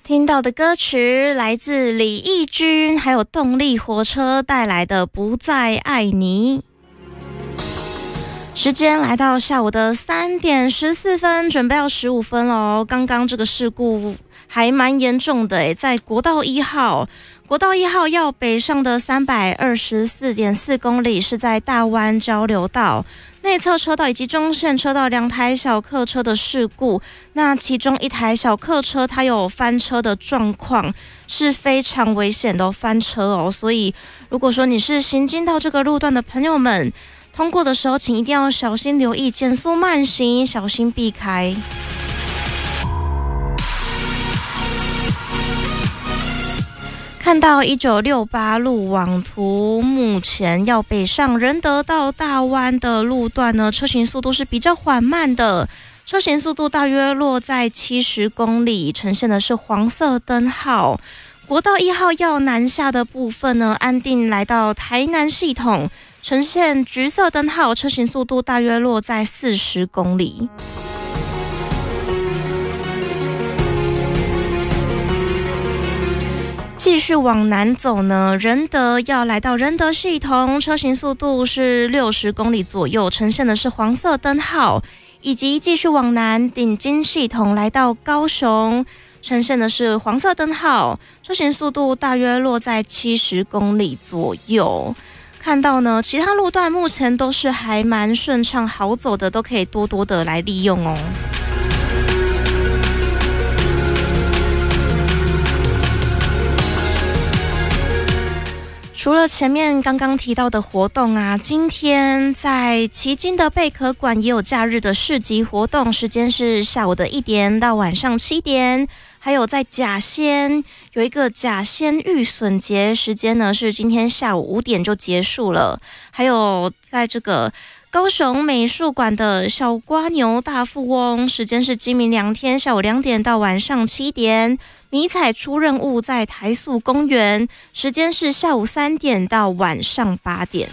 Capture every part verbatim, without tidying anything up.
听到的歌曲来自李翊君还有动力火车带来的不再爱你。时间来到下午的三点十四分，准备要十五分喽。刚刚这个事故还蛮严重的诶，在国道一号国道一号要北上的三百二十四点四公里，是在大湾交流道内侧车道以及中线车道两台小客车的事故。那其中一台小客车它有翻车的状况，是非常危险的翻车哦。所以如果说你是行经到这个路段的朋友们，通过的时候请一定要小心留意，减速慢行，小心避开。看到一九六八路网图，目前要北上仁德到大湾的路段呢，车行速度是比较缓慢的，车行速度大约落在七十公里，呈现的是黄色灯号。国道一号要南下的部分呢，安定来到台南系统，呈现橘色灯号，车行速度大约落在四十公里。继续往南走呢，仁德要来到仁德系统，车行速度是六十公里左右，呈现的是黄色灯号，以及继续往南顶金系统来到高雄，呈现的是黄色灯号，车行速度大约落在七十公里左右。看到呢，其他路段目前都是还蛮顺畅好走的，都可以多多的来利用哦。除了前面刚刚提到的活动啊，今天在旗津的贝壳馆也有假日的市集活动，时间是下午的一点到晚上七点。还有在甲仙有一个甲仙玉笋节，时间呢是今天下午五点就结束了。还有在这个高雄美术馆的小瓜牛大富翁，时间是今明两天下午两点到晚上七点。迷彩出任务在台塑公园，时间是下午三点到晚上八点。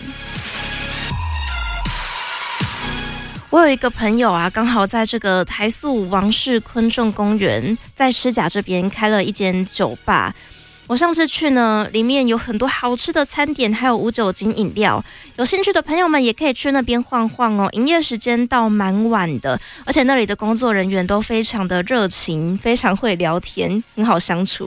我有一个朋友啊，刚好在这个台塑王氏昆仲公园，在狮甲这边开了一间酒吧。我上次去呢，里面有很多好吃的餐点，还有无酒精饮料。有兴趣的朋友们也可以去那边晃晃哦。营业时间到蛮晚的，而且那里的工作人员都非常的热情，非常会聊天，很好相处。